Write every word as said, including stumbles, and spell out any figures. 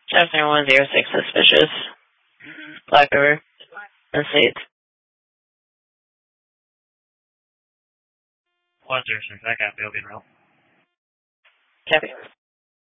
Chapter one zero six suspicious. Black River. Estates. one zero six, I got Bill Roll. Copy.